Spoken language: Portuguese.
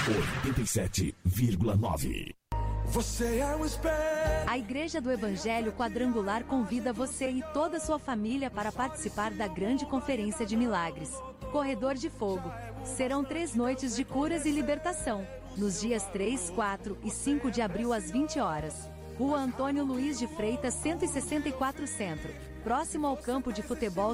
87,9. Você é um espelho. A Igreja do Evangelho Quadrangular convida você e toda a sua família para participar da grande conferência de milagres, Corredor de Fogo. Serão 3 noites de curas e libertação, nos dias 3, 4 e 5 de abril às 20 horas. Rua Antônio Luiz de Freitas 164 Centro, próximo ao campo de futebol